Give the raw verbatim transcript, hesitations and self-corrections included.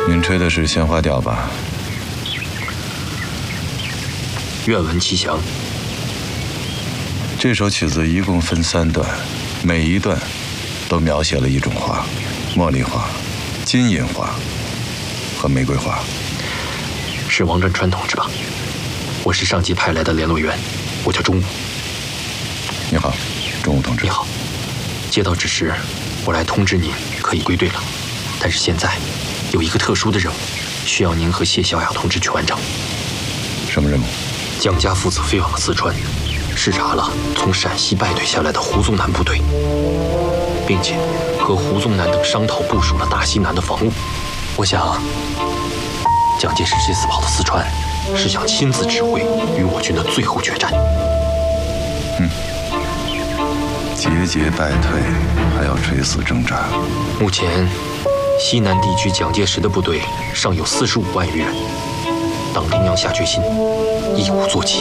您吹的是鲜花调吧？ 愿闻其详。 这首曲子一共分三段，每一段都描写了一种花：茉莉花、金银花和玫瑰花。 是王振川同志吧？我是上级派来的联络员，我叫钟武。 你好，钟武同志。 你好，接到指示，我来通知您可以归队了。但是现在有一个特殊的任务，需要您和谢小雅同志去完成。 什么任务？ 蒋家父子飞往了四川，视察了从陕西败退下来的胡宗南部队，并且和胡宗南等商讨部署了大西南的防务。我想，蒋介石这次跑到四川，是想亲自指挥与我军的最后决战。 嗯，节节败退，还要垂死挣扎。 目前，西南地区蒋介石的部队尚有四十五万余人。党中央下决心，一鼓作气，